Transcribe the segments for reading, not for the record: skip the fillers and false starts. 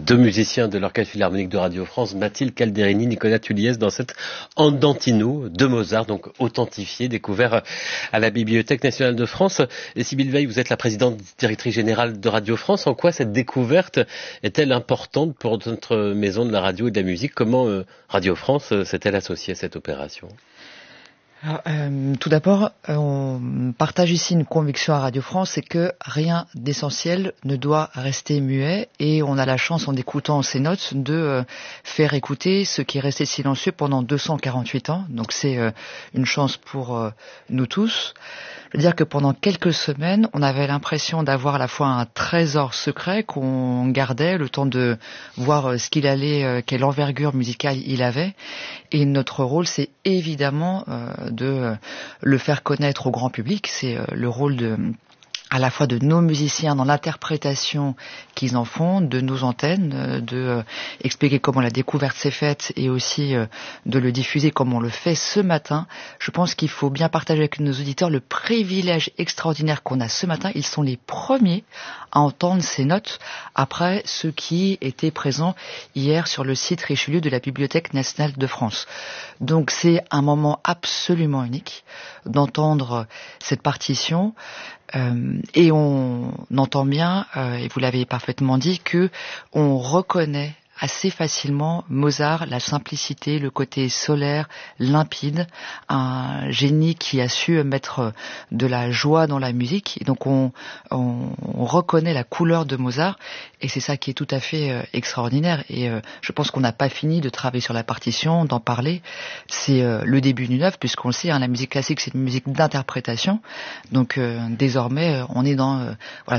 Deux musiciens de l'Orchestre Philharmonique de Radio France, Mathilde Calderini, Nicolas Tuliez, dans cet Andantino de Mozart, donc authentifié, découvert à la Bibliothèque nationale de France. Et Sybille Veil, vous êtes la présidente directrice générale de Radio France. En quoi cette découverte est-elle importante pour notre maison de la radio et de la musique? Comment Radio France s'est-elle associée à cette opération? Alors, tout d'abord, on partage ici une conviction à Radio France, c'est que rien d'essentiel ne doit rester muet, et on a la chance, en écoutant ces notes, de faire écouter ce qui est resté silencieux pendant 248 ans. Donc c'est une chance pour nous tous. Je veux dire que pendant quelques semaines, on avait l'impression d'avoir à la fois un trésor secret qu'on gardait, le temps de voir ce qu'il allait, quelle envergure musicale il avait. Et notre rôle, c'est évidemment de le faire connaître au grand public. C'est le rôle à la fois de nos musiciens dans l'interprétation qu'ils en font, de nos antennes, de expliquer comment la découverte s'est faite et aussi de le diffuser comme on le fait ce matin. Je pense qu'il faut bien partager avec nos auditeurs le privilège extraordinaire qu'on a ce matin. Ils sont les premiers à entendre ces notes après ceux qui étaient présents hier sur le site Richelieu de la Bibliothèque nationale de France. Donc c'est un moment absolument unique d'entendre cette partition. Et on entend bien, et vous l'avez parfaitement dit, que on reconnaît assez facilement Mozart, la simplicité, le côté solaire, limpide, un génie qui a su mettre de la joie dans la musique. Et donc on reconnaît la couleur de Mozart, et c'est ça qui est tout à fait extraordinaire. Et je pense qu'on n'a pas fini de travailler sur la partition, d'en parler. C'est le début d'une œuvre, puisqu'on le sait, la musique classique, c'est une musique d'interprétation. Donc désormais, on est dans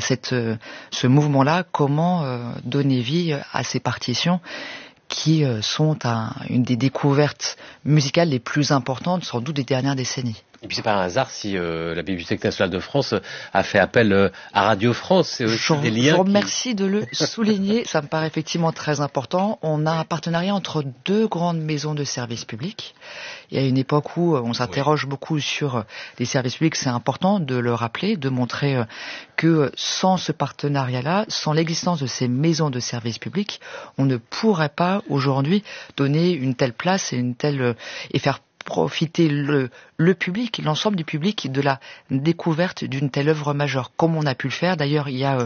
ce mouvement-là, comment donner vie à ces partitions qui sont une des découvertes musicales les plus importantes, sans doute, des dernières décennies. Et puis c'est pas un hasard si la Bibliothèque nationale de France a fait appel à Radio France. C'est aussi des liens. Je vous remercie de le souligner, ça me paraît effectivement très important. On a un partenariat entre deux grandes maisons de services publics. Il y a une époque où on s'interroge beaucoup sur les services publics, c'est important de le rappeler, de montrer que sans ce partenariat-là, sans l'existence de ces maisons de services publics, on ne pourrait pas aujourd'hui donner une telle place et faire profiter le public, l'ensemble du public, de la découverte d'une telle œuvre majeure, comme on a pu le faire d'ailleurs il y a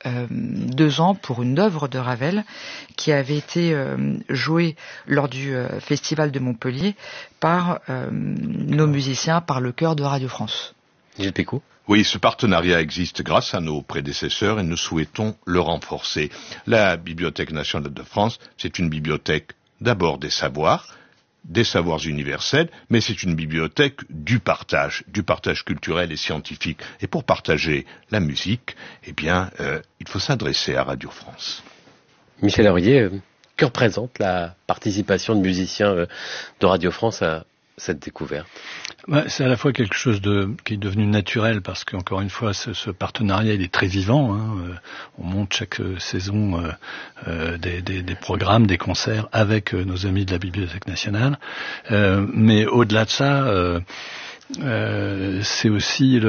2 ans pour une œuvre de Ravel qui avait été jouée lors du festival de Montpellier par nos musiciens, par le chœur de Radio France. Gilles Pécaud. Oui, ce partenariat existe grâce à nos prédécesseurs et nous souhaitons le renforcer. La Bibliothèque nationale de France, c'est une bibliothèque d'abord des savoirs universels, mais c'est une bibliothèque du partage culturel et scientifique. Et pour partager la musique, il faut s'adresser à Radio France. Michel Aurier, que représente la participation de musiciens de Radio France à cette découverte? C'est à la fois quelque chose qui est devenu naturel, parce qu'encore une fois, ce partenariat, il est très vivant. On monte chaque saison des programmes, des concerts avec nos amis de la Bibliothèque nationale. Mais au-delà de ça, c'est aussi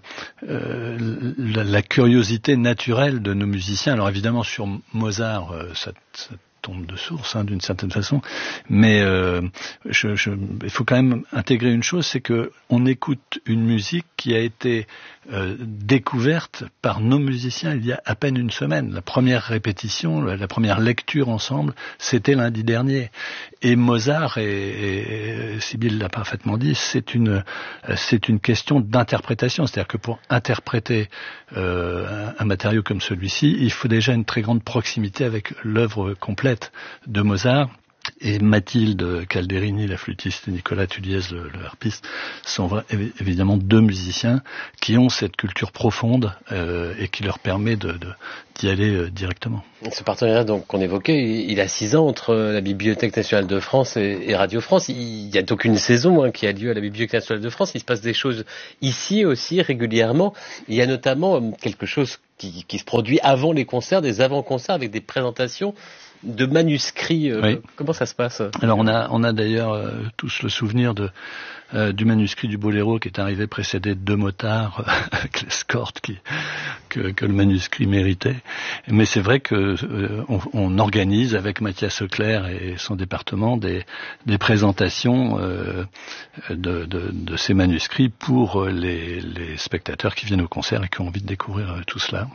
la curiosité naturelle de nos musiciens. Alors évidemment, sur Mozart, ça tombe de source, d'une certaine façon, mais il faut quand même intégrer une chose, c'est que on écoute une musique qui a été découverte par nos musiciens il y a à peine une semaine. La première répétition, la première lecture ensemble, c'était lundi dernier. Et Mozart, et Sybille l'a parfaitement dit, c'est une question d'interprétation. C'est-à-dire que pour interpréter un matériau comme celui-ci, il faut déjà une très grande proximité avec l'œuvre complète de Mozart. Et Mathilde Calderini, la flûtiste, et Nicolas Tuliez, le harpiste, sont évidemment deux musiciens qui ont cette culture profonde et qui leur permet d'y aller directement. Ce partenariat donc qu'on évoquait, il a 6 ans entre la Bibliothèque nationale de France et Radio France. Il y a donc une saison qui a lieu à la Bibliothèque nationale de France. Il se passe des choses ici aussi régulièrement. Il y a notamment quelque chose qui se produit avant les concerts, des avant-concerts avec des présentations de manuscrits. Oui. Comment ça se passe? Alors on a d'ailleurs tous le souvenir du manuscrit du Boléro qui est arrivé précédé de 2 motards avec l'escorte que le manuscrit méritait. Mais c'est vrai que on organise avec Mathias Leclerc et son département des présentations de ces manuscrits pour les spectateurs qui viennent au concert et qui ont envie de découvrir tout cela.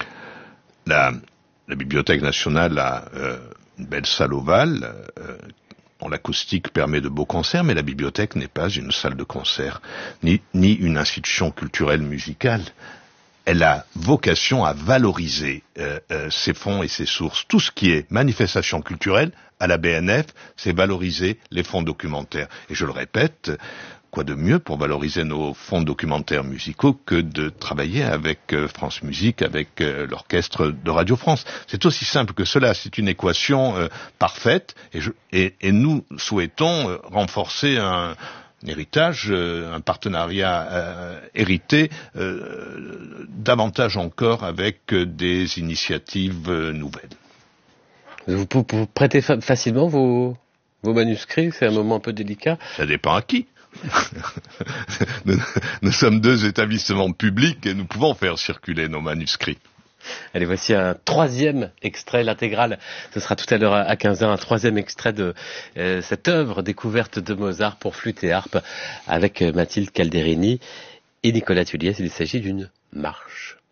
La Bibliothèque nationale a une belle salle ovale, dont l'acoustique permet de beaux concerts, mais la bibliothèque n'est pas une salle de concert, ni une institution culturelle musicale. Elle a vocation à valoriser ses fonds et ses sources. Tout ce qui est manifestation culturelle, à la BNF, c'est valoriser les fonds documentaires. Et je le répète, quoi de mieux pour valoriser nos fonds documentaires musicaux que de travailler avec France Musique, avec l'orchestre de Radio France. C'est aussi simple que cela, c'est une équation parfaite et nous souhaitons renforcer un héritage, un partenariat hérité, davantage encore avec des initiatives nouvelles. Vous prêtez facilement vos manuscrits? C'est un moment un peu délicat. Ça dépend à qui. Nous sommes 2 établissements publics et nous pouvons faire circuler nos manuscrits. Allez, voici un 3e extrait, l'intégrale. Ce sera tout à l'heure à 15h, un 3e extrait de cette œuvre découverte de Mozart pour flûte et harpe avec Mathilde Calderini et Nicolas Tulliez. Il s'agit d'une marche.